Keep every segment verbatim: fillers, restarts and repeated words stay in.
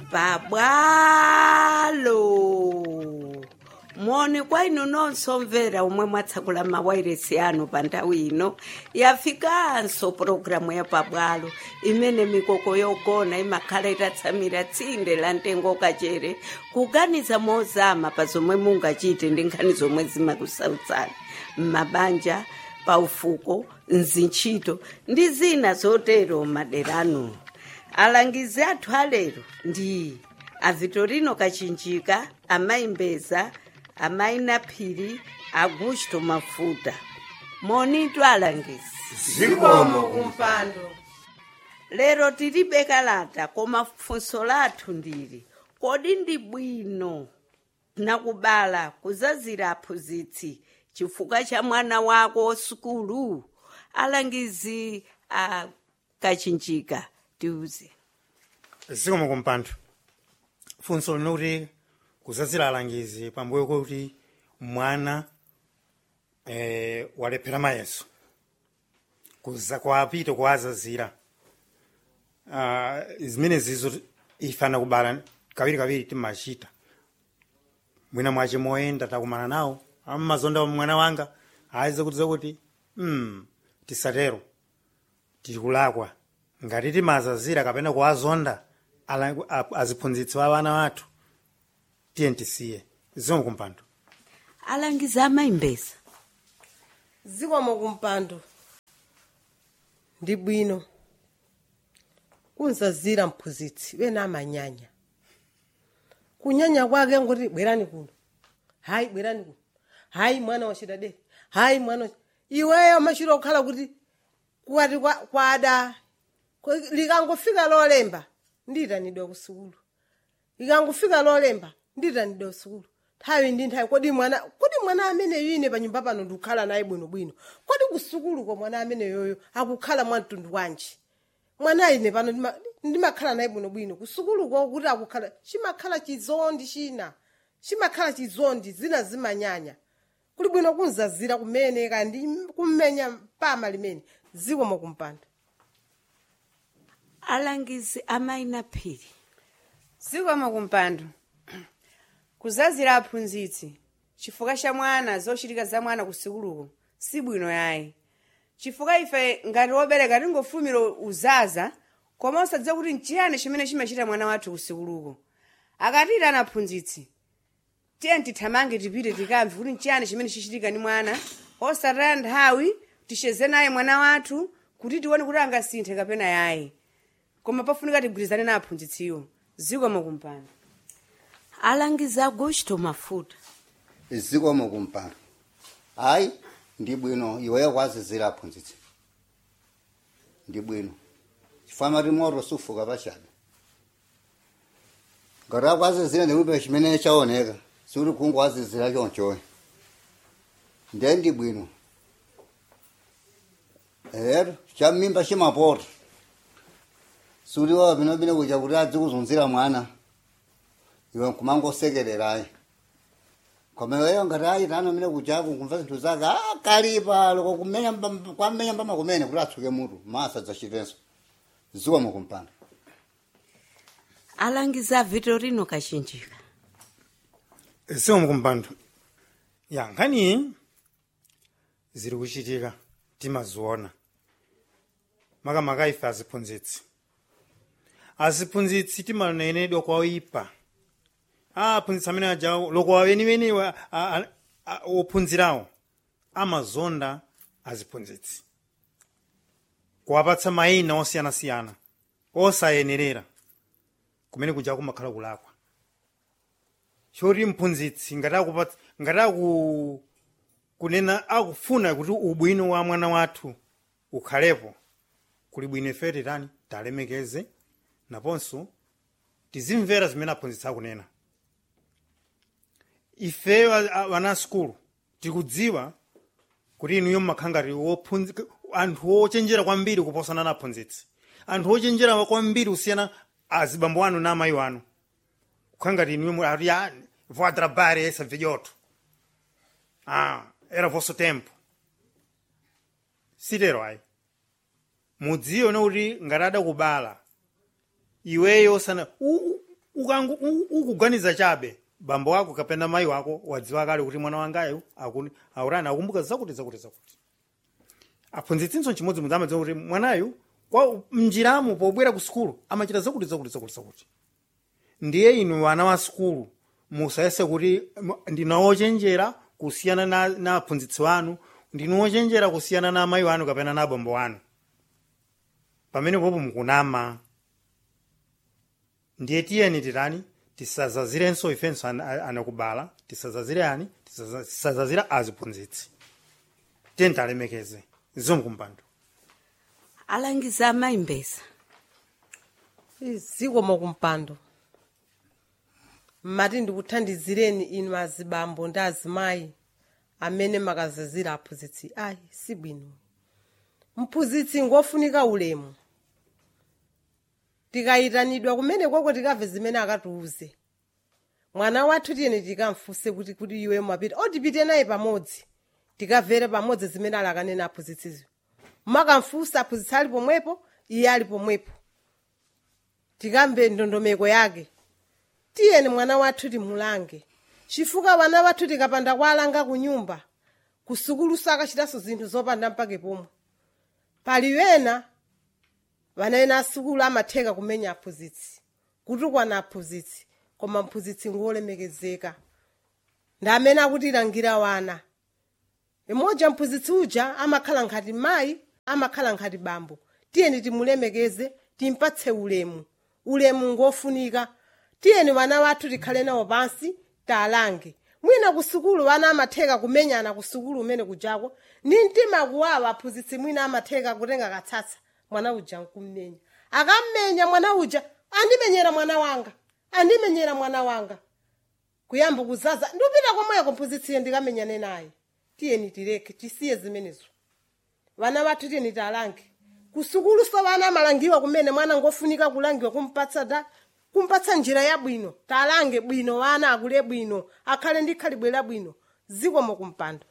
Pabwalo muone kwa inu nonsomvera umwe mwatsakula mawairesi anu pa nthawi ino yafikanso programu ya Pabwalo imene mikoko yogona imakhala itatsamira tsinde la mtengo kachere kuganiza mozama pa zomwe mungachite ndi nkhani zomwe zimakusautsani m'mabanja paufuko mzintchito ndi zina zotero maderano. Alangizi athu alero ndi a Vitorino Kachinjika, amayi Mbeza, amayi Naphiri, Augusto Mafuta. Monitu alangizi. Zikomo kumpando. Lero tilibe kalata koma funso lathu ndili. Kodi ndi bwino nakubala kuzazira aphunzitsi chifukwa cha mwana wako sukulu? Alangizi a Kachinjika tiuze. Zikomo kumpando. Funso linokuti kuzazira alangizi pambuyo kuti mwana eh walephera mayeso kuza kwapita kuwazazira. Ah uh, zimene zizo ifana kubala kawiri kawiri timachita. Mwina mwache moenda takumana nawo amazonda mwana wanga aize kutiza kuti mm tisatero tikulakwa ngati timazazira kapena kuwazonda aziphunzitsi wa vana wathu tiye tisiye. Zikomo kumpando. Alangizi amayi Mbeza. Zikomo kumpando. Ndi bwino kunzazira mphunzitsi wena amanyanya kunyanya kwake ngoti bwerani kuno, hayi bwerani kuno, hayi mwana wachidade, hayi mwana iweyo machiro okhala kuti kwati kwada likangofika lolemba nditanidwa kusukulu, likangofika lolemba nditanidwa kusukulu. Nthawi ndi nthawi kodi mwana kodi mwana amene yine pa nyumba pano ndikukhala naye bwino bwino, kodi kusukulu kwa mwana amene yoyo akukhala mwantundu wanji? Mwana ine pano ndimakhala naye bwino bwino, kusukulu kwa kuti akukhala chimakhala chizondi china chimakhala chizondi zina zimanyanya. Kuli bwino kunzazira kumene kandi kummenya pama limene. Zikomo kumpando. Alangizi amayi Naphiri. Zikomo kumpando. Kuzazira aphunzitsi chifukwa cha mwana zochitika za mwana kusukuluko si bwino yayi. Chifukwa ife ngati obereka tingofumira uzaza koma osadziwa kuti nchiyani chimene chimachita mwana wathu kusukuluko. Akatira anaphunzitsi tiye tithamange tipite tikamve kuti nchiyani chimene chichitika ndi mwana, osataya nthawi tisheze naye mwana wathu kuti tione kuti angasinthe kapena yayi. Koma pafunika tigwirizane na aphunzitsiwo. Zikomo kumpando. Alangizi Augusto Mafuta. Zikomo kumpando. Hayi ndi bwino iweyo kwazizira aphunzitsi. Ndi bwino. Chifama rimoro sufuka pachada. Ngara kwazizira ndikupe chimene chaoneka. Suri kungu kwazizira chonchowe. Ndiye ndi bwino. Er, chamimba chimapota. Suri wa bino bino kuja kuti adzikuzunzira mwana. Iwe kumango sekererayi. Koma wewe ngati tano mine kujaku kumva zinthu zake ah kalipa loko kumenya kwamenya mpama kumene kuti atsuke mutu masa dzachitenso. Zikomo kumpando. Alangizi a Vitorino Kachinjika. Zikomo kumpando. Ya nkhani ziri kuchitika timaziona. Makamaka ife aziphunzitsi. Aziphunzitsi timanenedwa kwa oyipa. Ah phunzitsa amene aja loko weniweni ophunzirawo amazonda aziphunzitsi. Kuwapatsa mayina osiyanasiyana osayenerera kumene kuja kumakhala kulakwa. Choti mphunzitsi ngati akupatsa ngati aku kunena akufuna kuti ubwino wa mwana wathu ukhalepo kuli bwino ife tani talemekeze naponso tizimvera zimene aphunzitsi akunena. Ife wana skulu tikudziwa kuti inuyo mmakhangati wophunzika anthu ochenjera kwambiri kuposana na aphunzitsi. Anthu ochenjera kwambiri usiyana azibambo anu na amayi wanu. Kukhangati inuyo ari ya vou trabalhar essa velhoto. Ah, era vosso tempo. Sitero ai. Mudziyo na kuti ngarada kubala. Iweyo sana ukangu u- ukuganiza chabe bambo wako kapena mayi wako wadziwa kale kuti mwana wangayo akuni aurani akumbuka zakuti zakuti zakuti aphunzitsinso chimodzi mudzi amadziwa kuti mwanayu kwa mnjiramo pobwera ku sukulu amachita zakuti zakuti zakuti zakuti ndiye inu wana wa sukulu musayese kuti m- ndinawochenjera kusiyana na, na aphunzitsi wanu ndinowochenjera kusiyana na amayi wanu kapena na abambo wanu pamene popo mukunama ndiye tiyeni titani tisazazirenso ifenso an- a- anakubala tisazazire ani Tisaza- tisazazire aziphunzitsi tiyeni talemekeze zomkumpando alangiza amayi mbeza zikomo kumpando mmati ndikuthandizireni inu azibambo ndi azimayi amene makazazira aphunzitsi ayi sibwino mphunzitsi ngofunika ulemu tikayitanidwa kumene kwako tikamve zimene akatiuze mwana wathu tiyeni tikamfunse kuti kuti iwe mwapita otipite naye pamodzi tikamvere pamodzi zimene ali akanena aphunzitsizo makamfunsa aphunzitsi ali pomwepo iye ali pomwepo tikamve ndondomeko yake tiyeni mwana wathu timulange chifukwa wana wathu tikapanda kuwalanga ku nyumba ku sukulu sakachitanso zinthu zopanda mpake pomwe pali wena vana ena asukulu amatheka kumenya aphunzitsi kutukwana aphunzitsi koma mphunzitsi ngolemekezeka ndi amene akutilangira wana imodzi mphunzitsi uja amakhala nkhati mayi amakhala nkhati bambo tiyeni timulemekeze timpatse ulemu ulemu ngofunika tiyeni vana wathu tikhale nawo pansi talange mwina ku sukulu vana amatheka kumenyana ku sukulu umene kujako ni mtima kuwawa aphunzitsi mwina amatheka kutenga katsatsa mwana uja nkummenya akammenya mwana uja andimenyera mwana wanga andimenyera mwana wanga kuyamba kuzaza ndipita komweko mphunzitsiye ndikamenyane naye tiyeni tireke tisiye zimenezo vana vathu tiyeni talange kusukulu so vana amalangiwa kumene mwana ngofunika kulangiwa kumpatsa da kumpatsa njira ya bwino talange bwino vana akule bwino akhale ndi khalidwe la bwino zikomo kumpando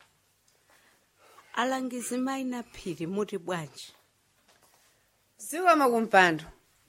alangizi mayi na phiri muti bwanji zikomo kumpando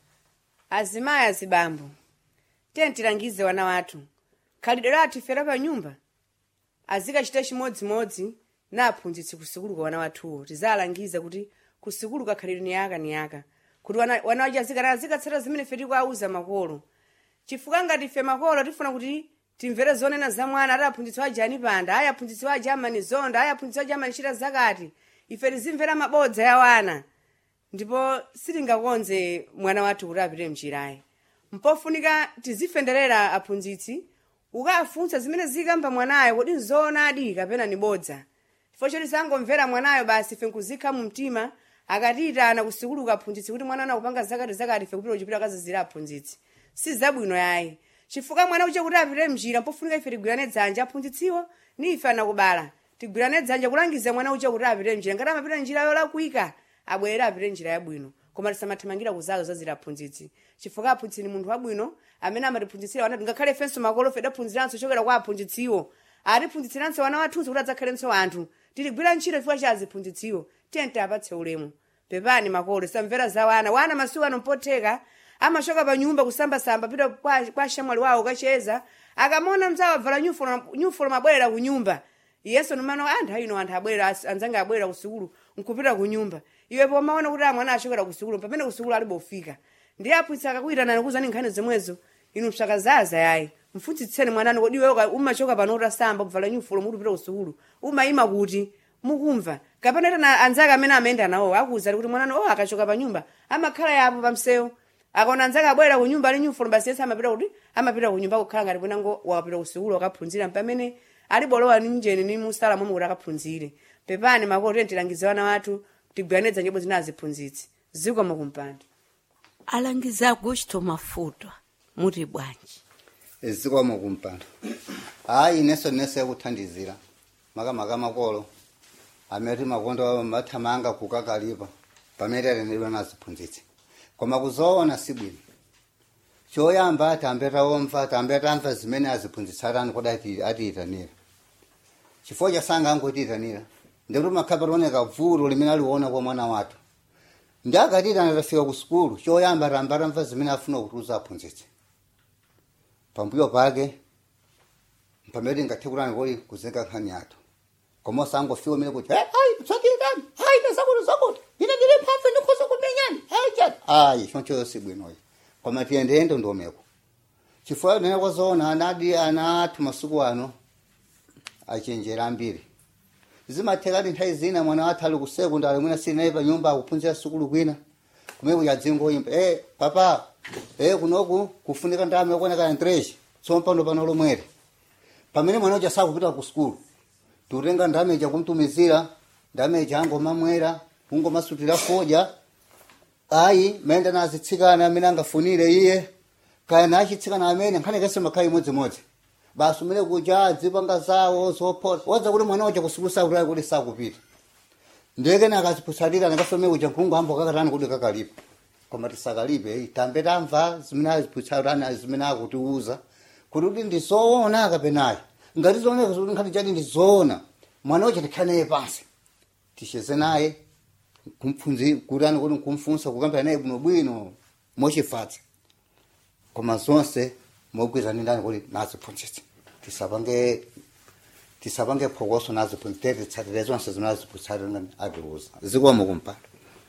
azimayi azibambo tiyeni tilangize wana wathu khalidwe lathu ife la pa nyumba azikachita chimodzimodzi na aphunzitsi kusukulu kwa wana wathuwo tizalangiza kuti kusukulu kakhalidwe ni yaka ni yaka kuti wana wana waja azikana azikatsata zimene ife tikuwauza makolo chifukwa ngati ife makolo tifuna kuti timvere zonena za mwana ati aphunzitsi waja anipanda ayi aphunzitsi waja amanizonda ayi aphunzitsi waja amanichita zakati ife tizimvera mabodza ya wana ndipo sitingakonze mwana wathu kuti apite mchirayi mpofunika tizifenderera aphunzitsi ukafunsa zimene zikamba mwanayo kodi nzoonadi kapena ni bodza chifukwa choti sangomvera mwanayo basi ife nkuzikha mu mtima akatiyitana kusukulu kaphunzitsi kuti mwana anakupanga zakati zakati ife kupita kuchipita kazazira aphunzitsi si zabwino yayi chifukwa mwana uche kuti apite mjira mpofunika ife tigwirane dzanja aphunzitsiwo ni ife anakubala tigwirane dzanja kulangiza mwana uche kuti apite mjira ngati amapita njira yolakwika abwerera apite njira yabwino koma tisamathamangira kuzazo zazira aphunzitsi chifukwa aphunzitsi ni munthu wabwino amene amatiphunzitsira wana ngakhale fenso makolo fe daphunziranso chokera kwa aphunzitsiwo atiphunzitsiranso wana wathunso kuti adzakhalenso anthu tiligwira ntchito chifukwa cha aziphunzitsiwo tiyeni apatse ulemu pepani makolo samvera za wana wana masiku ano mpotheka amashoka pa nyumba kusambasamba pita kwa, kwa shamwali wawo kacheza akamona mzawo avala nyufulo nyufulo mabwerera ku nyumba yeso numano anthu ayino anthu abwerera anzanga abwerera ku sukulu nkupita ku nyumba iwe pomaona kuti mwana achokera ku sukulu pamene ku sukulu alibofika ndiye aphunzitsa akakuitana nakuzani nkhani zomwezo inu msakazaza yayi mfunzitseni mwananu kodi iwe umachoka pano utasamba kuvala nyufulo muti pita ku sukulu umayima kuti mukumva kapena tana anzaka amene amayenda nawo akuwuzani kuti mwananu oh akachoka pa nyumba amakhala yapo pamsewu akaona anzaka abwera ku nyumba ali nyufulo basi yesa amapita kuti amapita ku nyumba kukhala ngati bwenango wapita ku sukulu akaphunzira pamene alibolowa ni njeni ni musala momwe kuti akaphunzire pepani makolo tiyeni tilangize wana wathu tigwiranedza nyimbo zina aziphunzitsi zikomo kumpando alangiza Augusto Mafuta muti bwanji zikomo kumpando hayi neso nese kuthandizira maka maka makolo ameti makondo mathamanga kukakalipa pamene renedwa naziphunzitsi koma kuzoona sibwino choyamba atambeta omva atambeta amva zimene aziphunzitsarani kuti ati atiyitanira chifukwa chasanga angotiyitanira ndikuti makhapati oneka vuto limene aliona kwa mwana wathu ndi akatiyitana tafika ku sukulu choyamba atambeta amva zimene afuna kutiuza aphunzitsi pambuyo pake pamene ngathekulani kuli kuzenga nkhani yathu koma sangofiwa mene kuti hey hayi tsakirani hayi tasakuti sakuti ine ndile mphamvu ndikhoza kumenyani hayi chat ayi choncho sibwinoyi koma tiyendeyendo ndomeko chifukwa nene kwazoona anadi ana athu masuku ano achenjera ambiri zimathekati nthawi zina mwana wathu ali kusekondari mwina sinaye pa nyumba akuphunzira sukulu kwina kumene kuyadzingoyimba eh papa eh kunoku kufunika ndame kuoneka entreche tsompano pano lomwere pamene mwana uja sakupita ku skulu tutenga ndame ja kumtumizira ndame ja angomamwera ungomasutira foja ayi mayenda nazitsikana amene angafunire iye kaya nachitsikana amene nkhani kese makhayi imodzimodzi basi umene kuja adzipanga zawo zoposa wadza kuti mwana uja kusukulu sakutaya kuti sakupita ndeke nakazipusatira nakasome kuja nkhungu ambo kakatani kuti kakalipo koma tisakalipe tambe tamva zimene azipusatana zimene akutiuza kuti ndizoona kapenayo ngati zooneka kuti nkhani chati ndizoona mwana uja ndikhanaye pansi tisheze naye kumfunzi kutani kuti kumfunsa kukambira naye bwinobwino mochifatsa koma zonse mogwizana ndani kuti naziphunzitse tisapange tisapange phokoso naziphunzitse titsatire zonse zimene aziphunzitsa atiuza zikomo kumpando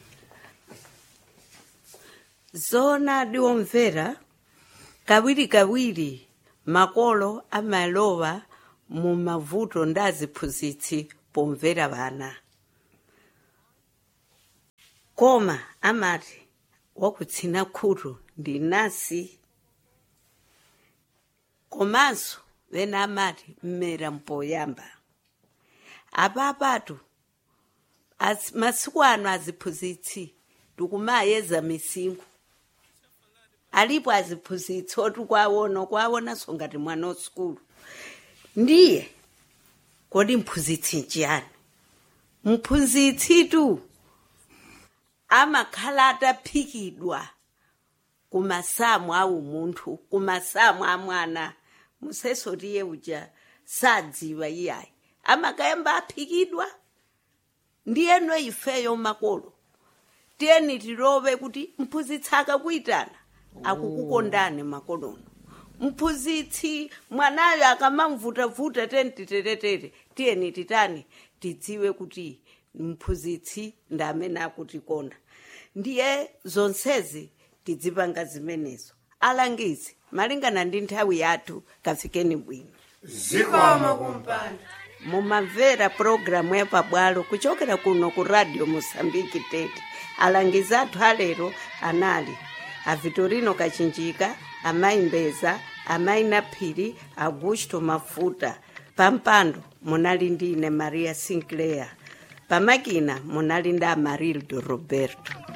zona diomvera kawiri kawiri makolo amalowa mu mavuto ndaziphunzitsi pomvera vana koma amati wakutsina khutu ndi nasi komanso vena amati mmera mpoyamba apapatu masiku ano aziphunzitsi tikumayeza misingu alipo aziphunzitsi oti kwaona kwaona songati mwana wasikulu ndiye kodi mphunzitsi njani mphunzitsi tu amakhala ataphikidwa kumasamu awu munthu kumasamu a mwana musesotiye uja sadziwa iyayi amakayamba aphikidwa ndiyeno ifeyo makolo tiyeni tilowe kuti mphunzitsi akakuitana akukukondani makolono mphunzitsi mwanayo akamamvutavuta tentitetetete tiyeni titani tidziwe kuti mphunzitsi ndamene akutikonda ndiye zonsezi tidzipanga zimenezo alangizi malingana ndi nthawi yathu kafikeni bwino zikomo kumpando mumamvera programu ya pabwalo kuchokera kuno ku radio Mosambiki Tete alangizi athu alero anali a Vitorino Kachinjika, amayi Mbeza, amayi Naphiri, Augusto Mafuta. Pampando munali ndine Maria Sinclair. Pamakina munali nda Amarildo Roberto.